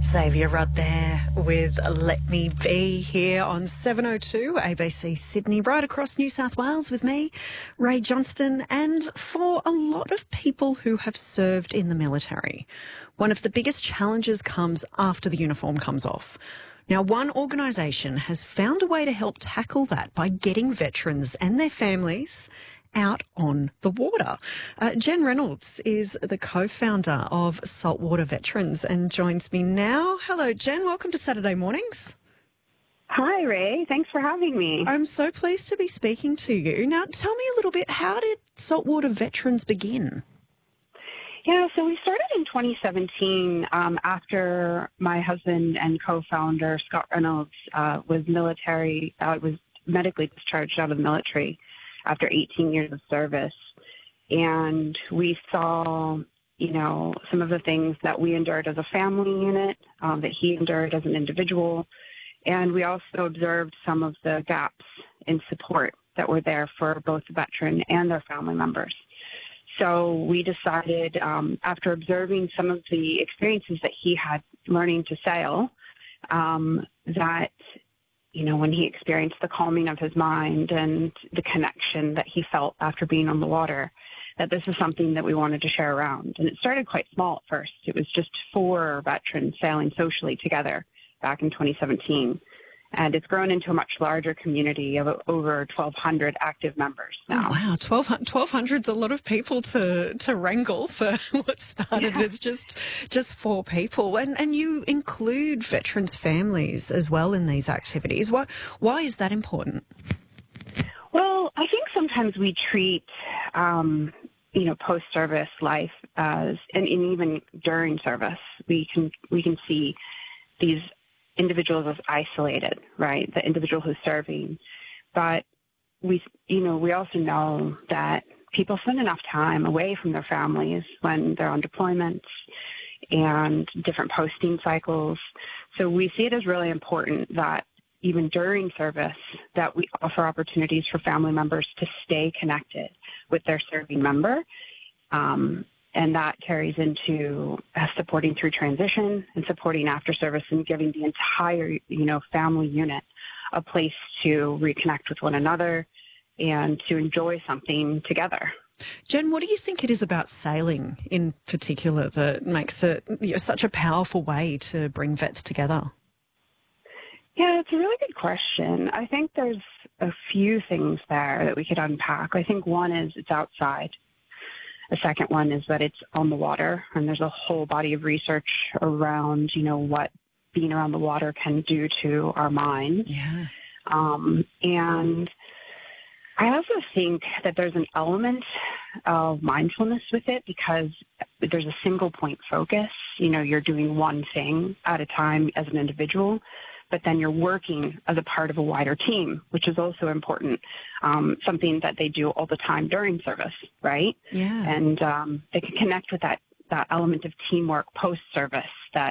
Xavier Rudd there with Let Me Be here on 702 ABC Sydney, right across New South Wales with me, Ray Johnston. And for a lot of people who have served in the military, one of the biggest challenges comes after the uniform comes off. Now, one organisation has found a way to help tackle that by getting veterans and their families out on the water. Jen Reynolds is the co-founder of Saltwater Veterans and joins me now. Hello, Jen. Welcome to Saturday Mornings. Hi, Ray. Thanks for having me. I'm so pleased to be speaking to you. Now, tell me a little bit, how did Saltwater Veterans begin? Yeah, so we started in 2017 after my husband and co-founder, Scott Reynolds, was medically discharged out of the military after 18 years of service. And we saw, some of the things that we endured as a family unit, that he endured as an individual. And we also observed some of the gaps in support that were there for both the veteran and their family members. So we decided, after observing some of the experiences that he had learning to sail, that when he experienced the calming of his mind and the connection that he felt after being on the water, that this is something that we wanted to share around. And it started quite small at first. It was just 4 veterans sailing socially together back in 2017. And it's grown into a much larger community of over 1,200 active members now. Oh, wow, 1,200's a lot of people to wrangle for what started as just 4 people. And you include veterans' families as well in these activities. Why is that important? Well, I think sometimes we treat, post-service life as, and even during service, we can see these individuals as isolated, right? The individual who's serving. But we also know that people spend enough time away from their families when they're on deployments and different posting cycles. So we see it as really important that even during service, that we offer opportunities for family members to stay connected with their serving member. And that carries into supporting through transition and supporting after service and giving the entire, family unit a place to reconnect with one another and to enjoy something together. Jen, what do you think it is about sailing in particular that makes it such a powerful way to bring vets together? Yeah, it's a really good question. I think there's a few things there that we could unpack. I think one is it's outside. The second one is that it's on the water, and there's a whole body of research around, what being around the water can do to our minds. Yeah. And I also think that there's an element of mindfulness with it because there's a single point focus. You're doing one thing at a time as an individual, but then you're working as a part of a wider team, which is also important, something that they do all the time during service, right? Yeah. And they can connect with that element of teamwork post-service that